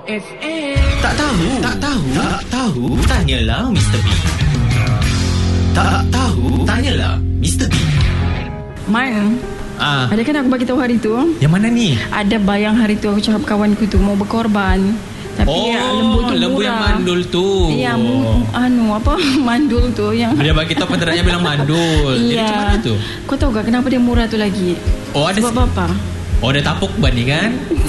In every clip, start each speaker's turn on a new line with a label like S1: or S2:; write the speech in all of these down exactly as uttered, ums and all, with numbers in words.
S1: F M. Tak tahu, tak tahu, tak tahu, tanyalah Mister B. Tak tahu, tanyalah Mister B.
S2: Man,
S3: Ah,
S2: ada kan aku bagi tahu hari tu?
S3: yang mana ni?
S2: Ada bayang hari tu aku cakap kawanku tu mau berkorban. Tapi
S3: Oh,
S2: ya, lembu tu
S3: lembu
S2: murah.
S3: yang mandul tu.
S2: Ya, mu, anu apa mandul tu yang.
S3: Dia bagi tahu peternak bilang mandul. Jadi
S2: Ya.
S3: macam mana tu?
S2: Kau tahu tak kenapa dia murah tu lagi?
S3: Oh, ada
S2: Sebab apa?
S3: Oh, ada tapuk ban ni kan?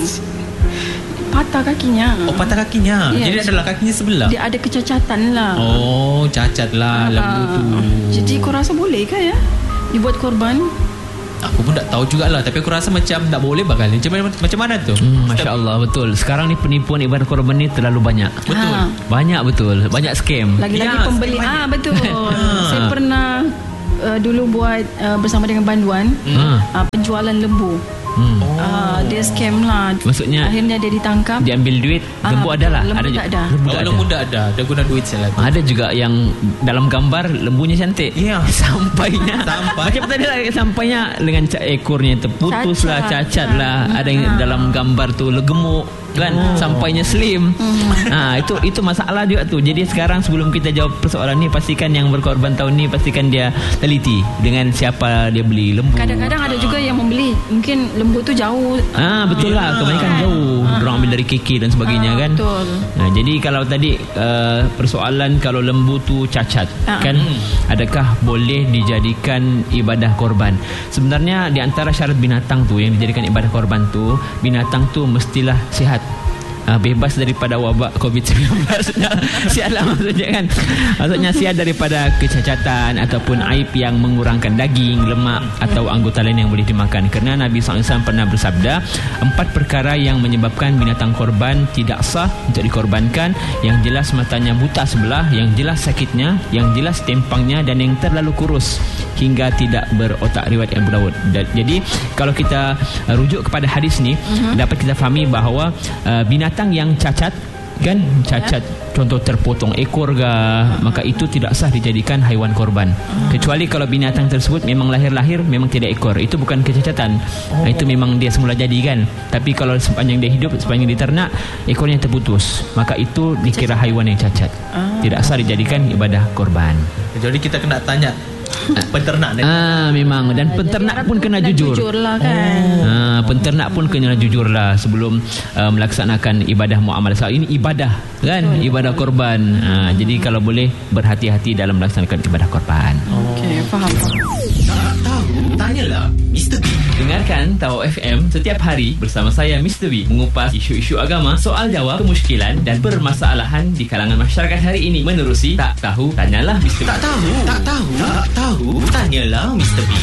S2: Patah kakinya.
S3: Oh, patah kakinya.
S2: Ya.
S3: Jadi adalah kakinya sebelah.
S2: Dia ada kecacatan lah.
S3: Oh, cacat lah lembu tu.
S2: Jadi kau rasa boleh ke ya dibuat korban?
S3: Aku pun tak tahu jugalah, tapi aku rasa macam tak boleh bakal. Macam mana, macam mana tu?
S4: Hmm, Masya Allah, betul. Sekarang ni penipuan ibadah korban ni terlalu banyak.
S3: Betul.
S2: Ha.
S4: Banyak betul. Banyak scam.
S2: Lagi-lagi
S3: Ya,
S2: pembeli.
S3: banyak.
S2: Ah betul. Saya pernah uh, dulu buat uh, bersama dengan banduan
S4: Hmm.
S2: uh, penjualan lembu.
S4: Hmm.
S3: Oh.
S2: Uh, dia scam lah.
S4: Maksudnya
S2: akhirnya dia ditangkap.
S4: dia ambil duit.
S2: Ah,
S4: Lembu ada lah.
S2: lembu
S4: Ada
S2: tak
S4: juga.
S2: ada.
S4: Lembu
S3: Oh,
S4: tak
S3: lembu
S4: ada.
S3: dah ada. Dia guna duit saya lagi.
S4: Ada juga yang dalam gambar lembunya cantik.
S3: Ya.
S4: Sampainya
S3: Sampai.
S4: macam tadi lah, sampainya dengan ca- ekornya terputus lah,
S2: Cacat.
S4: cacat lah. Ada yang
S2: Ah.
S4: dalam gambar tu gemuk kan,
S3: Oh.
S4: sampainya slim. Ha, itu itu masalah juga tu. Jadi sekarang sebelum kita jawab persoalan ni, pastikan yang berkorban tahun ni pastikan dia teliti dengan siapa dia beli lembu.
S2: Kadang-kadang ada juga yang membeli. Mungkin lembu tu jauh.
S4: Ah, betul lah. Kebanyakan
S2: Ah.
S4: jauh.
S2: Ah.
S4: Diorang ambil dari K K dan sebagainya
S2: Ah,
S4: kan.
S2: betul.
S4: Nah, jadi kalau tadi uh, persoalan kalau lembu tu cacat
S2: Ah.
S4: kan, adakah boleh dijadikan ibadah korban? Sebenarnya di antara syarat binatang tu yang dijadikan ibadah korban tu, binatang tu mestilah sihat. Uh, bebas daripada wabak covid sembilan belas. Sihat lah maksudnya kan. Maksudnya sihat daripada kecacatan ataupun aib yang mengurangkan daging, lemak atau anggota lain yang boleh dimakan. Kerana Nabi sallallahu alaihi wasallam pernah bersabda, empat perkara yang menyebabkan binatang korban tidak sah untuk dikorbankan: yang jelas matanya buta sebelah, yang jelas sakitnya, yang jelas tempangnya, dan yang terlalu kurus hingga tidak berotak, riwayat Abu Dawud. Jadi kalau kita uh, rujuk kepada hadis ni, uh-huh. dapat kita fahami bahawa uh, binatang yang cacat kan, cacat contoh terpotong ekor ke, maka itu tidak sah dijadikan haiwan korban. Kecuali kalau binatang tersebut memang lahir-lahir memang tidak ekor, itu bukan kecacatan. Nah, itu memang dia semula jadi kan. Tapi kalau sepanjang dia hidup, sepanjang dia ternak, ekornya terputus, maka itu dikira haiwan yang cacat, tidak sah dijadikan ibadah korban.
S3: Jadi kita kena tanya peternak ni.
S4: Ah, memang. Dan penternak pun kena jujur.
S2: Jujur lah kan.
S4: Ah, penternak pun kena jujur lah sebelum uh, melaksanakan ibadah muamalah. So, ini ibadah kan, ibadah korban. Ah, jadi kalau boleh berhati-hati dalam melaksanakan ibadah korban.
S2: Okey, faham.
S1: Tak tahu, tanyalah Mister B.
S4: Dengarkan Tahu F M setiap hari bersama saya Mister B, mengupas isu-isu agama, soal jawab, kemusykilan dan permasalahan di kalangan masyarakat hari ini menerusi Tak Tahu Tanyalah Mister B.
S1: Tak tahu, tak tahu, tak tahu, tanyalah Mister B.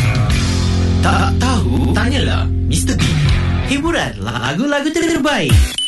S1: Tak tahu, tanyalah Mister B. Hiburan lagu-lagu terbaik.